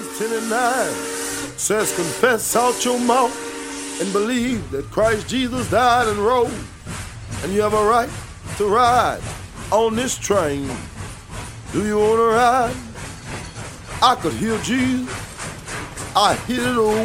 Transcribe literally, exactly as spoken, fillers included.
Romans ten and nine says, confess out your mouth and believe that Christ Jesus died and rose, and you have a right to ride on this train. Do you want to ride? I could hear Jesus. I hear the